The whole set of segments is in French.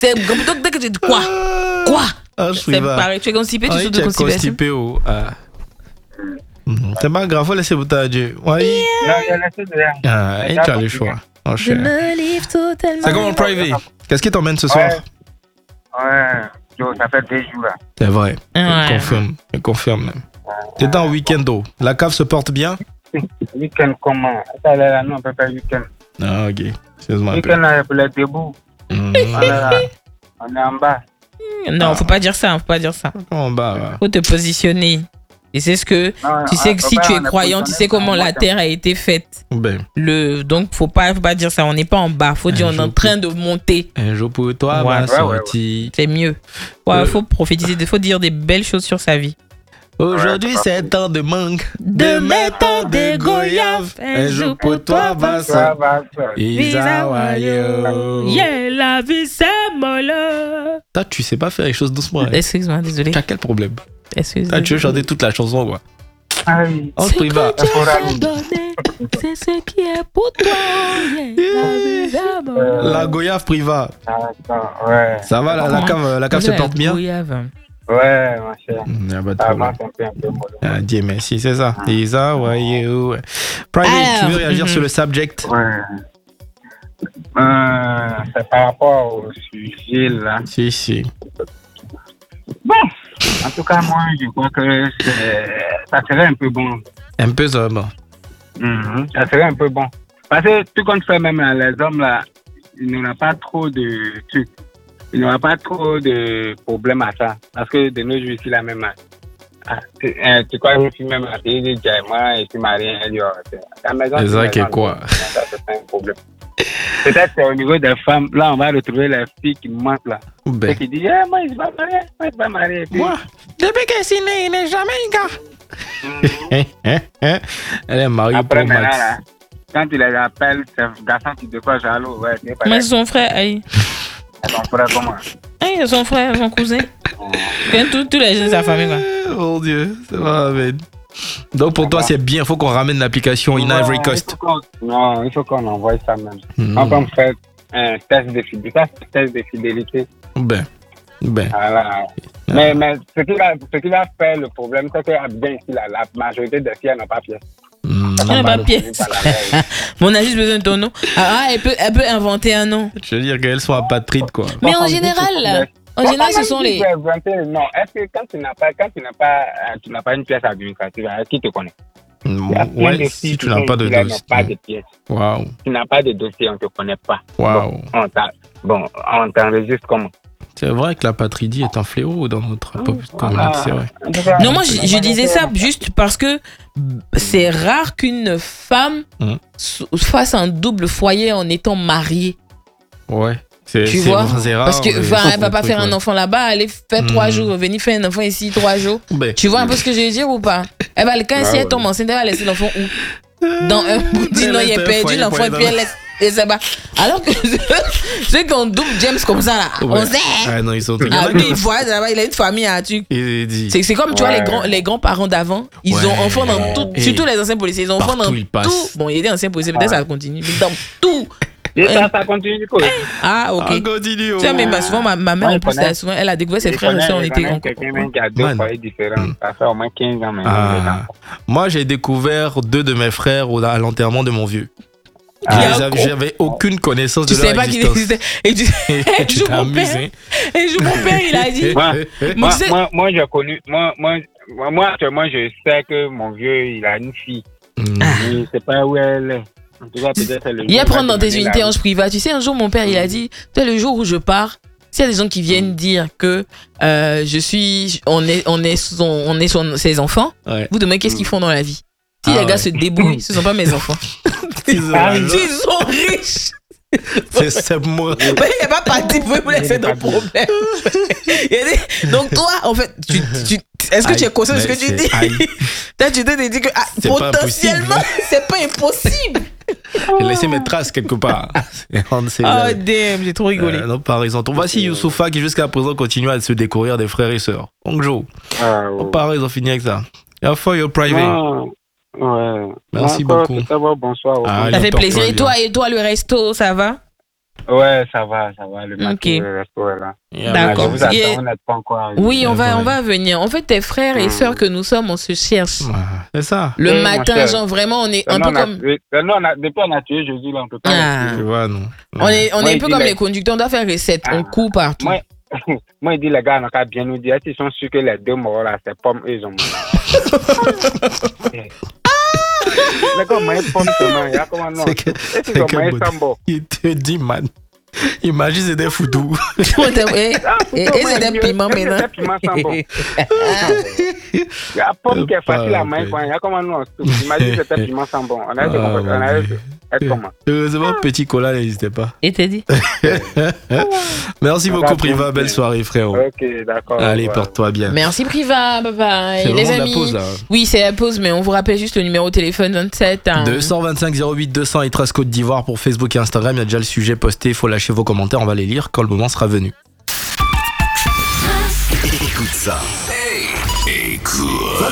Donc, dès que tu dis quoi? C'est pareil, tu es constipé, tu souffres de constipation. C'est pas grave, faut laisser vous Dieu. Oui. Non, il y a laissé derrière. Et tu as le choix. Je me livre totalement. C'est comment privé? Qu'est-ce qui t'emmène ce soir? Ouais, ça fait 2 jours là. C'est vrai. Je confirme même. T'es en week-end d'eau. La cave se porte bien? Week-end comment? Ça là, nous on peut faire week-end. Ah, ok. Excuse-moi. Week-end là, pour les debout. On est en bas. Non, faut pas dire ça. En bas. Faut te positionner. Et c'est ce que tu sais que si tu es croyant, tu sais comment la terre a été faite. Donc faut pas dire ça. On n'est pas en bas. Faut dire on est en train de monter. Un jour pour toi, c'est mieux. Faut prophétiser. Faut dire des belles choses sur sa vie. Aujourd'hui c'est temps de mangue, demain temps de goyave. Un jour pour toi va ça. Isawayo. Yeah, la vie c'est molle. Toi tu sais pas faire les choses doucement. Excuse-moi, désolé. Tu as quel problème? Excuse-moi. Tu veux chanter toute la chanson quoi? En privat. C'est ce qui est pour toi. La goyave priva. Ouais. Ça va la cave se porte bien? Ouais, ma chère. Dieu merci, c'est ça. Isa, ouais. Private, tu veux réagir sur le subject? Ouais. C'est par rapport au sujet là. Si. Bon, en tout cas, moi, je crois que ça serait un peu bon. Un peu ça, bon. Ça serait un peu bon. Parce que tout compte fait, même les hommes là, il n'y aura pas trop de trucs. Il n'y aura pas trop de problèmes à ça. Parce que de nos jours ici, la même. Tu crois que je suis même marié, je dis moi, je suis marié, elle dit, la maison. C'est ça qui est quoi? Ça, c'est un problème. Peut-être au niveau des femmes, là, on va retrouver les filles qui mentent là. Et qui disent, moi, je ne suis pas marié. Moi, depuis qu'elle est née, il n'est jamais un gars. Elle est mariée après, pour Max. Là, quand tu les appelles, ces garçons qui te croient jaloux. Ouais, mais c'est son frère, aïe. Son frère, comment? Aïe, son frère, son cousin. Tous les gens de sa famille, quoi. Oh Dieu, ça va, amen. Donc pour toi c'est bien, il faut qu'on ramène l'application in Ivory Coast. Non, il faut qu'on envoie ça même. On peut faire un test de fidélité. Ben. Voilà. Mais ce qui va faire le problème, c'est que bien ici, la majorité des filles n'ont pas pièce. Elle n'a pas pièce. Mais on a juste besoin de ton nom. Elle peut inventer un nom. Je veux dire qu'elles sont apatrides quoi. Mais en général, ce sont les. Non, est-ce que quand tu n'as pas une pièce administrative, qui te connaît? Ouais, si tu n'as pas de dossier. Pas de pièce. Wow. Tu n'as pas de dossier, on ne te connaît pas. Wow. On t'enregistre comment? C'est vrai que l'apatridie est un fléau dans notre communauté, c'est vrai. Non, moi je disais ça juste parce que c'est rare qu'une femme fasse un double foyer en étant mariée. Ouais. Tu vois, rare, parce que elle va pas faire un enfant là-bas, aller faire 3 jours, venir faire un enfant ici 3 jours. Tu vois un peu ce que je veux dire ou pas? Quand si elle tombe enceinte, elle va laisser l'enfant où? Dans un bout, non, il est perdu l'enfant et puis elle laisse. Alors que ceux qui ont double James comme ça là, on sait. Ah non, ils sont lui, il voit là-bas, il a une famille à tu. C'est comme tu vois les grands-parents d'avant, ils ont enfants dans tout, surtout les anciens policiers, ils ont enfants dans tout. Bon, il y a des anciens policiers, peut-être ça continue, mais dans tout. Et ça continue quoi. Ah ok. Ça continue. Tu sais, mais souvent ma mère en plus souvent, elle a découvert ses frères et sœurs, on était en quelqu'un qui a 2 foyers différents. Ça fait au moins 15 ans maintenant. Moi j'ai découvert 2 de mes frères à l'enterrement de mon vieux. J'avais aucune connaissance de leur existence. Tu sais pas qu'il existait. Et tu t'es amusé. Et mon père, il a dit. Moi, j'ai connu. Moi, actuellement, je sais que mon vieux, il a une fille. Je ne sais pas où elle est. En tout cas, peut-être elle est. Il y a prendre dans tes unités en privat. Tu sais, un jour, mon père, il a dit, tu sais, le jour où je pars, s'il y a des gens qui viennent dire que on est ses enfants, vous demandez qu'est-ce qu'ils font dans la vie. Si les gars se débrouillent, ce ne sont pas mes enfants. Ils sont riches. C'est moi. Mais il n'est pas parti pour vous laisser de problème. Donc toi, en fait, est-ce que tu es conscient de ce que tu dis? Toi, tu te dis que potentiellement, c'est pas impossible. J'ai laissé mes traces quelque part. Oh damn, j'ai trop rigolé. Donc, par exemple, voici Youssoufa qui jusqu'à présent continue à se découvrir des frères et sœurs. Bonjour. Pareil, ils ont fini avec ça. For your private. Ouais. Merci beaucoup. Bonsoir. Ça fait plaisir. Et toi, le resto, ça va? Ouais, ça va. Le resto est là. D'accord. Vous attends, on n'est pas encore. Oui, on va venir. En fait, tes frères et sœurs que nous sommes, on se cherche. C'est ça. Le matin, genre vraiment, on est un peu comme. Depuis on a tué Jésus, là, on peut pas. Tu vois, non. On est un peu comme les conducteurs, on doit faire recette. On court partout. Moi, il dit, les gars, on a bien nous dire, ils sont sûrs que les deux morts là, c'est pommes, ils ont les gars, moi, pommes seulement, il y a comment non? Il te dit, man. Imagine, c'est des foudous. Et c'est des piments maintenant. C'est des piments sans bon. Il y a pomme qui est facile à manger. Il y a comment nous, imagine, c'est des piments sans bon. On a être comment? Heureusement, petit cola, n'hésitez pas. Et t'es dit? Merci beaucoup, Priva. Belle soirée, frérot. Ok, d'accord. Allez, porte-toi bien. Merci, Priva. Bye bye. C'est les amis. La pause, là. Oui, c'est la pause, mais on vous rappelle juste le numéro de téléphone 27 225 08 200 et Trace Côte d'Ivoire pour Facebook et Instagram. Il y a déjà le sujet posté. Il faut lâcher vos commentaires. On va les lire quand le moment sera venu. Écoute ça. Hey, écoute.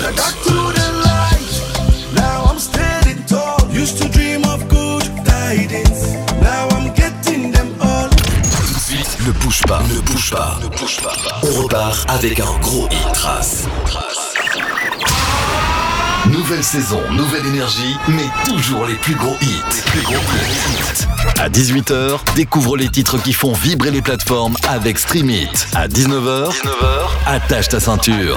Ne bouge pas, ne bouge pas, ne bouge pas. On repart avec un gros hit Trace. Nouvelle saison, nouvelle énergie, mais toujours les plus gros hits. À 18h, découvre les titres qui font vibrer les plateformes avec Stream It. À 19h, attache ta ceinture.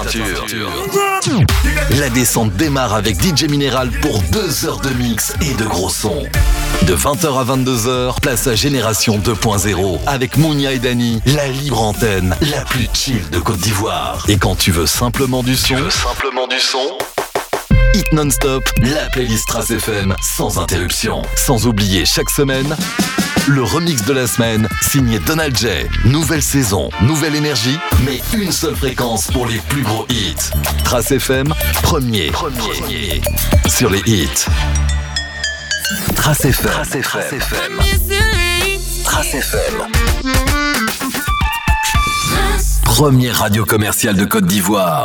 La descente démarre avec DJ Minéral pour 2 heures de mix et de gros sons. De 20h à 22h, place à Génération 2.0 avec Mounia et Dani, la libre antenne, la plus chill de Côte d'Ivoire. Et quand tu veux simplement du son, Hit non-stop, la playlist Trace FM sans interruption. Sans oublier chaque semaine, le remix de la semaine signé Donald J. Nouvelle saison, nouvelle énergie, mais une seule fréquence pour les plus gros hits. Trace FM, premier sur les hits. Trace FM. Première radio commerciale de Côte d'Ivoire.